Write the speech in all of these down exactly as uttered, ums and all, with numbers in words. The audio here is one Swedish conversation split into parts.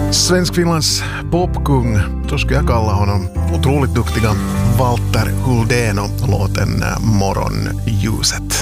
Svensk-Finlands popkung, så skulle jag kalla honom. Otroligt duktiga Walter Huldén och låten Morgonljuset.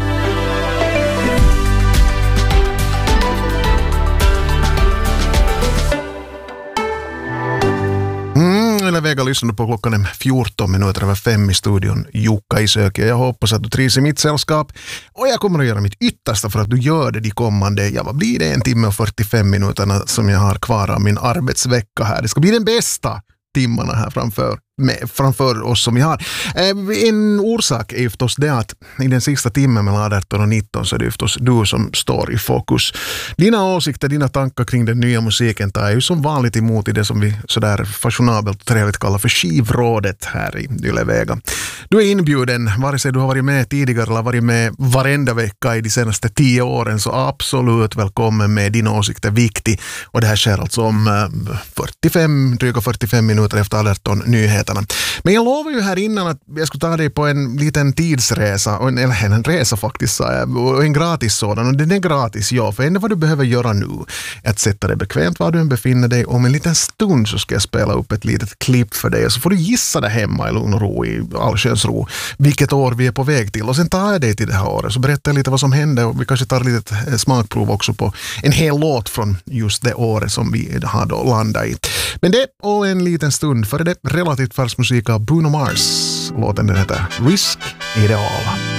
Yle Vega lyssnar på klockan är fjorton minuter över fem i studion. Jukka i Söke. Jag hoppas att du trivs i mitt sällskap. Och jag kommer att göra mitt yttersta för att du gör det de kommande, ja vad blir det, en timme och fyrtiofem minuterna som jag har kvar av min arbetsvecka här. Det ska bli den bästa timmarna här framför, med, framför oss som vi har. Eh, en orsak är ju förstås det att i den sista timmen mellan arton och nitton så är det ju förstås du som står i fokus. Dina åsikter, dina tankar kring den nya musiken tar ju som vanligt emot i det som vi sådär fashionabelt och trevligt kallar för skivrådet här i Yle Vega. Du är inbjuden, vare sig du har varit med tidigare eller varit med varenda vecka i de senaste tio åren, så absolut välkommen med dina åsikter, viktig. Och det här sker alltså om fyrtiofem, dryga fyrtiofem minuter efter arton nyheterna. Men jag lovar ju här innan att jag skulle ta dig på en liten tidsresa, och en, eller en resa faktiskt, och en gratis sådan. Och den är gratis, ja, för enda vad du behöver göra nu är att sätta dig bekvämt var du än befinner dig. Om en liten stund så ska jag spela upp ett litet klipp för dig, och så får du gissa det hemma i lugn och ro, i allsköns ro, vilket år vi är på väg till. Och sen tar jag dig till det här året, så berättar jag lite vad som hände, och vi kanske tar ett litet smakprov också på en hel låt från just det året som vi har då landat i. Men det är en liten stund, för det är relativt färsk musik av Bruno Mars. Låten den heter Risk It All.